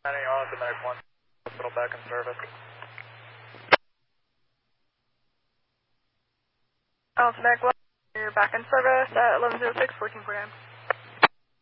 County on the Medic 1, hospital back in service. Medic 1, you're back in service at 1106, 14 4 a.m.